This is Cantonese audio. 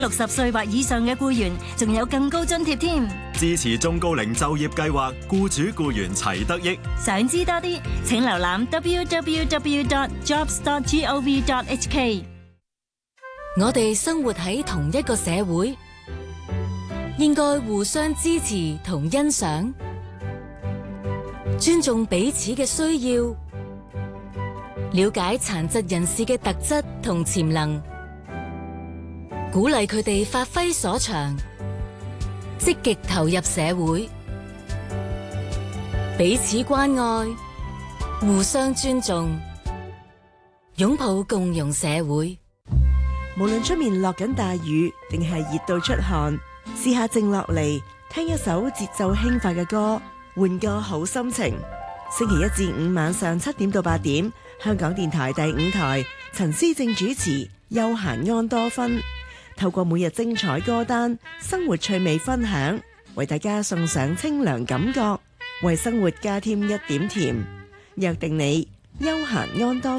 60歲或以上嘅僱員仲有更高津貼添。 支持中高齡就業計劃，僱主僱員齊得益。 想知多啲，請瀏覽 www.jobs.gov.hk。 我哋生活喺同一個社會，應該互相支持同欣賞，尊重彼此嘅需要，了解殘疾人士嘅特質同潛能，鼓勵佢哋發揮所長，積極投入社會，彼此關愛，互相尊重，擁抱共融社會。 無論出面落緊大雨，定係熱到出汗，試下靜落嚟，聽一首節奏輕快嘅歌，換個好心情。星期一至五晚上7點到8點，香港電台第5台，陳思正主持，悠閒安多芬。透過每日精彩歌單、生活趣味分享，為大家送上清涼感覺，為生活加添一點甜。約定你，悠閒安多芬。